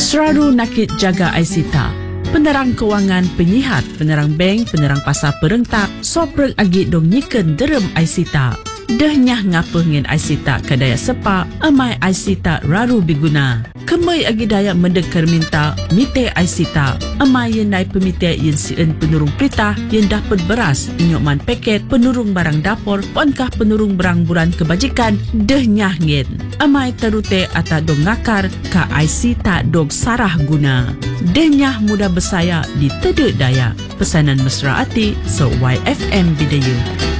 Selalu nakit jaga Aisita. Penerang kewangan penyihat, penerang bank, penerang pasar perentak, soprek agi dong nyiken derem Aisita. Dehnyah ngapa ngin Aisita kadaya sepa, amai Aisita raru biguna. Kemai agi daya mendekar minta, mite Aisita. Amai yen nai pemite yen sien penurung perintah, yen dapat beras, inyokman paket, penurung barang dapur, ponkah penurung barang buran kebajikan, dehnyah ngin. Amai terute ata dong ngakar, ka Aisita dong sarah guna. Dehnyah mudah bersaya di tedek daya. Pesanan mesra ati, so YFM Bidayu.